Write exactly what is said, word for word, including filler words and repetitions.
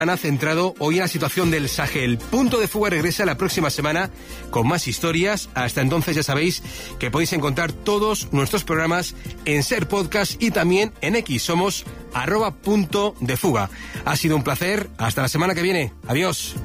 centrado hoy en la situación del Sahel. Punto de Fuga regresa la próxima semana con más historias. Hasta entonces ya sabéis que podéis encontrar todos nuestros programas en Ser Podcast y también en X. Somos arroba punto de fuga. Ha sido un placer. Hasta la semana que viene. Adiós.